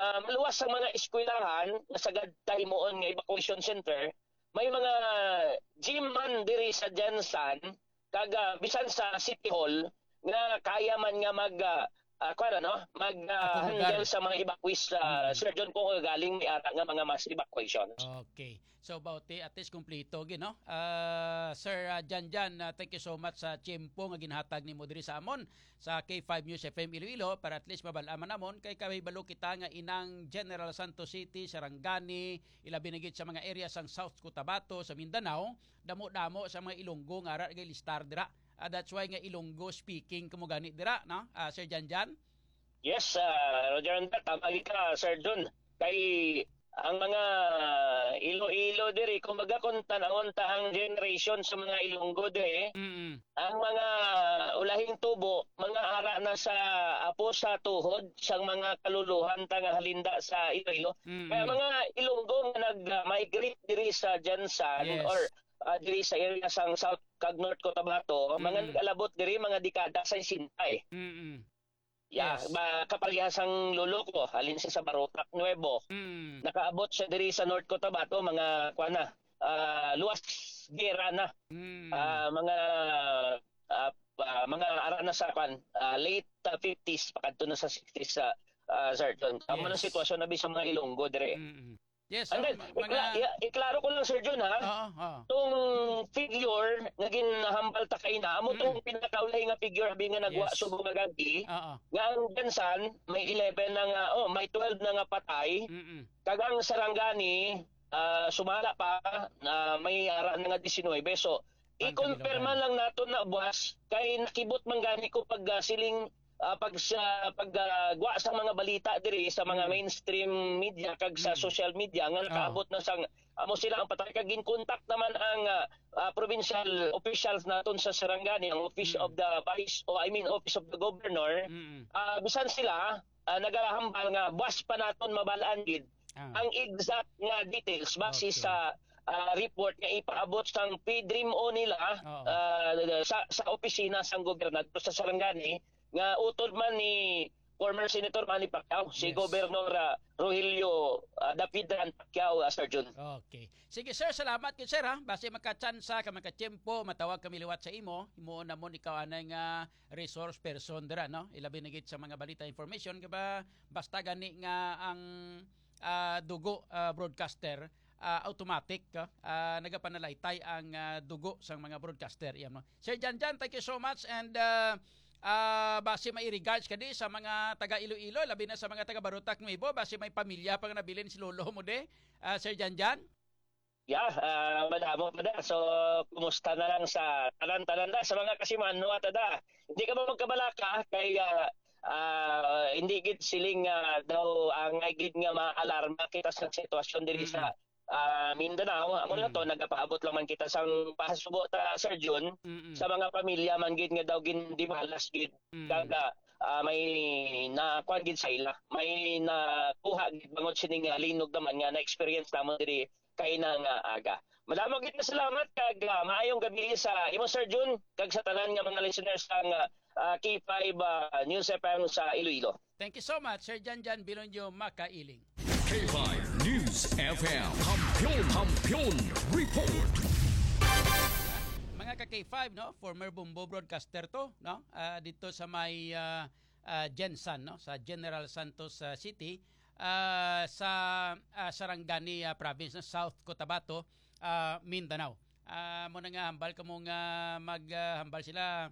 maluwas ang mga eskwelahan nga sagad tahimoon nga evacuation center, may mga gym man diri sa Jensan kaga bisan sa City Hall nga kaya man nga handle sa mga evacuees Sir John kung galing may ata nga mga mass evacuations. Okay. So about at least kompleto gino. Sir Jan, thank you so much sa tiyempo nga ginhatag nimo diri sa amon sa K5 News FM Iloilo para at least mabalaman namon kay kahibalo kita nga inang General Santos City, Sarangani, ilabi na gid sa mga area sang South Cotabato sa Mindanao, damo-damo sa mga Ilonggo nga ara listar dira. That's why nga Ilonggo speaking kamo gani dira, no? Sir Jan? Yes, Roger, tama ka, Sir John. Kay ang mga Iloilo diri, kumbaga kung tanawon ta ang generation sa mga Ilonggo diri, ang mga ulahing tubo, mga ara na sa apo sa tuhod sang mga kaluluhan ta nga halinda sa Iloilo. Kaya mga Ilonggo nga nag-migrate diri sa Jensan, yes, or diri sa area sang South kag North Cotabato, mga nag-alabot diri mga dekada sa sintay. Yeah, yes, kapalihas ang lolo ko, halin siya sa Barotac Nuevo. Nakaabot siya diri sa North Cotabato, mga luwas gera na. Mga ara na sa late 50s pakadto na sa 60s sa certain. Tama na sitwasyon na sa mga Ilonggo dire. Yes, and then, iklaro ko lang, Sir John, ha? Itong figure nga ginahambal ta kay na, amo itong pinakaulay nga figure habi nga nagwa subong nga gabi, nga ang Jensan, may 11 na nga, may 12 na nga patay, kagang Sarangani, sumala pa, may ara na nga 19. So, i-confirma lang nato na, buwas, kay nakibot man gani ko pag siling pagwa sa mga balita diri sa mga mainstream media kag sa social media nga nakaabot na sang amo sila ang patay kag ginkontak naman ang provincial officials naton sa Sarangani, ang office of the office of the governor. Bisan sila nagalahambal nga buwas pa naton mabalaan gid ang exact nga details base sa report nga ipaabot sang PDRIMO nila sa opisina sang gobernador sa Sarangani nga utod man ni former Senator Manny Pacquiao, si Governor Rogelio Dapidan Pacquiao, Sir John. Okay. Sige sir, salamat kay sir ha. Base makatsansa ka makatiyempo, matawag kami liwat sa imo na mo ikaw anay nga resource person dira, no? Ilabi na gid sa mga balita information kaba basta gani nga ang dugo broadcaster automatic nagapanalaytay ang dugo sang mga broadcaster iyam, no? Sir Jan, thank you so much and base may regards kadi sa mga taga Iloilo, labi na sa mga taga Barotac Nuevo, base may pamilya pang nabilin si lolo mo de, Sir Jan? Yeah, madamo pa da. So, kumusta na lang sa tanan-tanan da, sa mga kasiman, no, tada. Hindi ka ba magkabalaka, kay hindi gid siling daw ang gid nga maalarma kita sa sitwasyon diri sa Mindanao. Amo na to nagapaabot lang man kita sang pahasubo ta, Sir John, sa mga pamilya man gid nga daw gindimalas gid kaga may nakuan gid sa ila, may nakuha gid bangod sining linog naman nga na experience namo diri kay nang aga. Madamo gid salamat kag maayong gabi sa imo, Sir John, kag sa tanan nga mga listeners sang K5 News FM sa Iloilo. Thank you so much, Sir Jan Bilonjo Makailing. K5 News FM Kampiyon Report. Mga ka-K5, no, former Bumbo broadcaster to, no, dito sa may Jensan, no, sa General Santos City, sa Sarangani province ng South Cotabato, Mindanao. Muna nga hambal kamo nga maghambal sila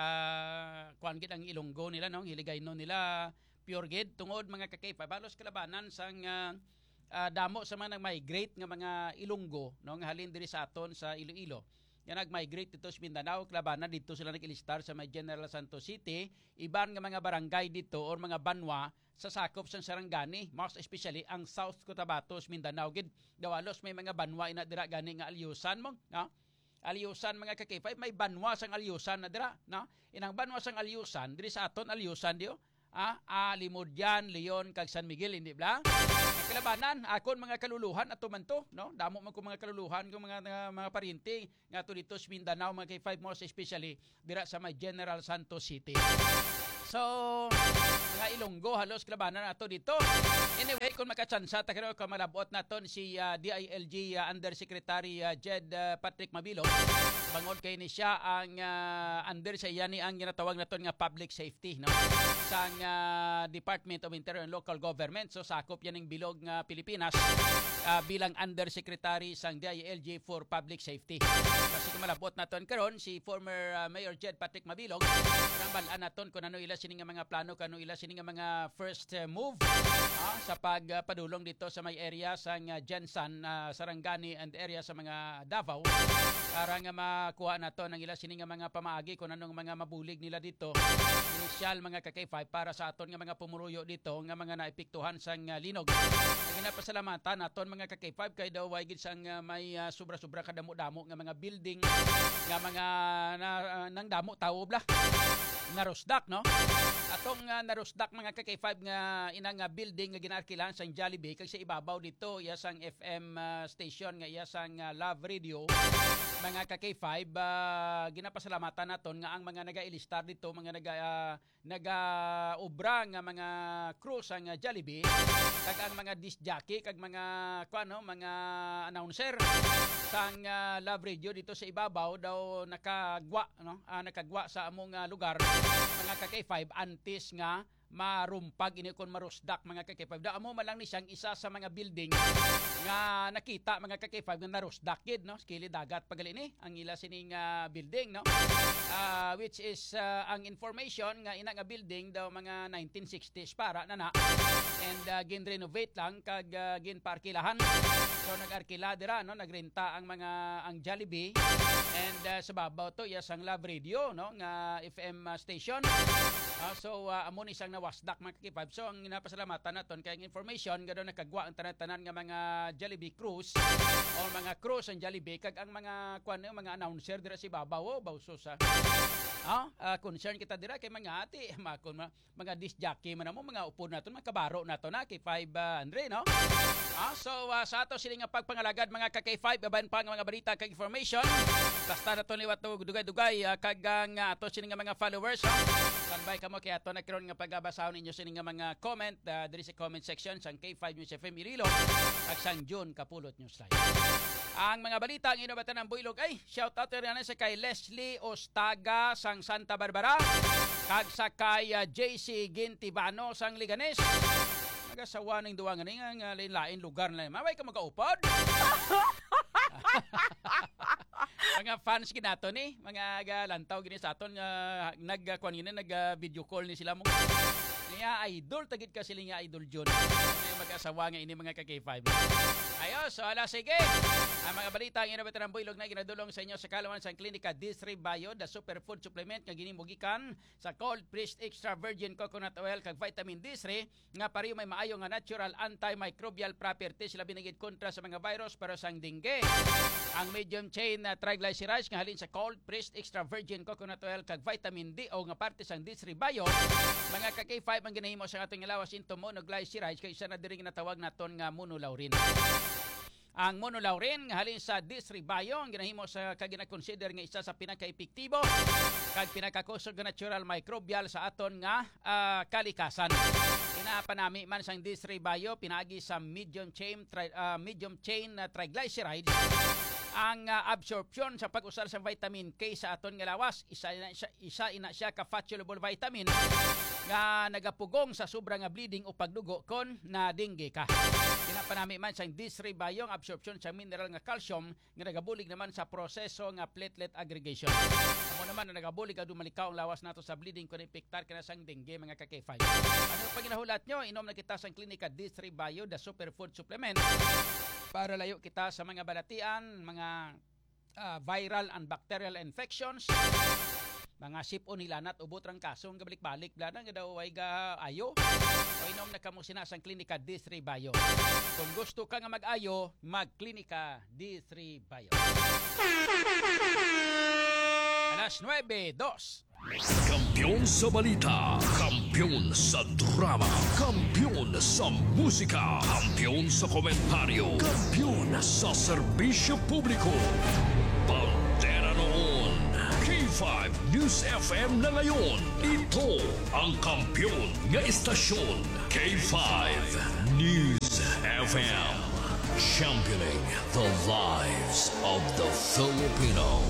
kuan gid ang Ilonggo nila, no, hiligay no nila pure gid tungod mga ka-K5 balos kalabanan sang damo sa mga nag-migrate nga mga Ilonggo, no, nga halin diri sa aton sa Iloilo. Nga nag-migrate dito sa Mindanao, kalabanan dito sila nag-ilistar sa may General Santos City, iban nga mga barangay dito or mga banwa sa sakop sa Sarangani, most especially ang South Cotabato, Mindanao gid. Dawalos may mga banwa ina dira gani nga Alyusan mo, no? Alyusan mga ka-K5, may banwa sang Alyusan na dira, no? Inang banwa sang Alyusan diri sa aton Alyusan dio. Limudyan, Leon, kag San Miguel, hindi ba? Kalabanan, akon mga kaluluhan ato man to, no? Damo man ko mga kaluluhan ko mga parinti nga to dito sa Mindanao, mga K5 most especially dira sa may General Santos City. So, mga Ilonggo halos kalabanan ato dito. Anyway, kung makachansa ta karon kung malabot naton si DILG Undersecretary Jed Patrick Mabilog, bangod kay ni siya ang under sa yani ang ginatawag naton nga public safety, no, sang Department of Interior and Local Government. So sakop yan ng bilog nga Pilipinas bilang Undersecretary sang DILG for Public Safety. Kasi kung malabot naton karon si former Mayor Jed Patrick Mabilog, balaan naton kung ano ila sini nga mga plano, kung ano ila sini nga mga first move sa pagpadulong dito sa may area sa Jensan, Sarangani and area sa mga Davao para nga makuha nato ng ila sini nga mga pamaagi kung anong mga mabulig nila dito. Initial mga ka-K5 para sa aton nga mga pumuruyo dito nga mga naepektuhan sang linog. Ginapasalamatan naton mga ka-K5 kay daw way gid sang may sobra-sobra kadamo-damo nga mga building nga mga nang damo tawo bla narusdak, no? Atong narusdak mga ka-K5 nga inang building nga ginarkilan sang Jollibee kay sa ibabaw dito iya sang FM station nga iya sang Love Radio. Mga ka-K5 ginapasalamatan naton nga ang mga naga-ilistar dito, mga naga-obra nga mga crew sang Jollibee kag ang mga disc jockey kag mga mga announcer sang Love Radio dito sa ibabaw daw nakagwa, no? Nakagwa sa among lugar mga ka-K5 antes nga marumpag ini kon marusdak mga ka-K5. Da amo man lang ni siyang isa sa mga building nga nakita mga ka-K5 nga narusdak gid, no, skili dagat pagali ni ang ila sining building, no, which is ang information nga ina nga building daw mga 1960s para na and gin-renovate lang kag gin-parkilahan. So nag-arkila dira, no, nagrenta ang Jollibee and sa babaw to iya sang Love Radio, no, nga FM station. So amo ni sang nawasdak mga ka-K5. So ang ginapasalamatan naton kay information gado nakagwa ang tanan-tanan nga mga Jollibee crews o mga crews ang Jollibee kag ang mga mga announcer dira si babaw bawsos concern kita dira kay mga ati mga disc jockey man mo mga upod naton makabaro naton na kay 500, no. So sa ato sini nga pagpangalagad mga ka-K5 aban pa nga mga balita kag information basta naton liwat dugay-dugay kag nga ato sini nga mga followers standby kamo kay ato nagkaron nga pagbabasahon ninyo sini nga mga comment diri sa comment section sang K5 News FM Iloilo ag sang June Kapulot News Live. Ang mga balita ang inobatan ng Builog ay shout out rin sa kay Leslie Ostaga sang Santa Barbara kag sa kay JC Gintibano sang Liganes. Nagasawa ning duwa nga nga lain lugar na maway ka magaupod. Mga fans ginato ni mga galantaw gini sa aton nag-video call ni sila mo. Niya idol tagid ka sila nga idol John. Mag-asawa nga ini mga ka-K5. Ayos, so ala sige. Ang mga balita ang inobatan ng Builog na ginadulong sa inyo sa Kalawan sang Klinika D3 Bio, the superfood supplement nga ginimugikan sa cold pressed extra virgin coconut oil kag vitamin D3 nga pareho may maayo nga natural antimicrobial properties labi na gid kontra sa mga virus pero sang dengue. Ang medium chain triglycerides nga halin sa cold pressed extra virgin coconut oil kag vitamin D o nga parte sang D3 Bio, mga ka-K5 ang ginahimo sa atong lawas into monoglycerides kay isa na diri natawag naton nga monolaurin. Ang monolaurin nga halin sa D3 Bio ang ginahimo sa kagina-consider nga isa sa pinaka-epektibo kag pinaka-kusog nga natural microbial sa aton nga kalikasan. Pinapanami man sang D3 Bio pinaagi sa medium chain triglycerides ang absorption sa pag-usar sa vitamin K sa aton nga lawas. Isa ina siya ka fat soluble vitamin nga nagapugong sa sobrang bleeding o pagdugo kon na dengue ka. Pinapanami man sang D3 Bio ang absorption sa mineral nga calcium nga nagabulig naman sa proseso nga platelet aggregation. Amo naman na nagabulig adu malikaw ang lawas nato sa bleeding kon epektar kana sang dengue mga ka-K5. Ano pag ginahulat nyo, inom na kita sang Klinika D3 Bio, the superfood supplement para layo kita sa mga balatian, mga viral and bacterial infections, mga sipon nilanat ubot rang kasong gabalik-balik bladang daw ay ayo. O inom na kamo sinasang Klinika D3 Bio. Kung gusto ka nga mag-ayo, mag-Klinika D3 Bio. Alas 9:02. Kampiyon sa balita, kampiyon sa drama, kampiyon sa musika, kampiyon sa komentaryo, kampiyon sa serbisyo publiko. Pantera noon, K5 News FM na ngayon. Ito ang kampiyon nga istasyon, K5 News FM, championing the lives of the Filipino.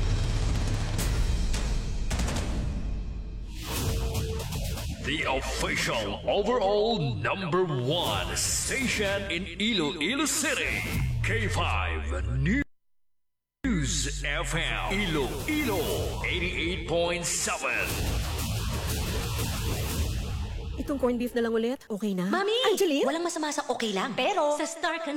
The official overall #1 station in Iloilo City, K5 News FM, Iloilo 88.7. Itong corned beef na lang ulit, okay na? Mami! Angeline? Walang masama sa okay lang. Pero, Sa Star